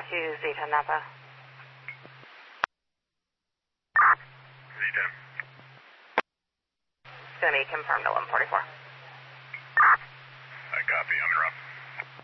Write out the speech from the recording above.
to Zeta Napa. Zeta. It's going to be confirmed at 11:44. I copy. I'm in route.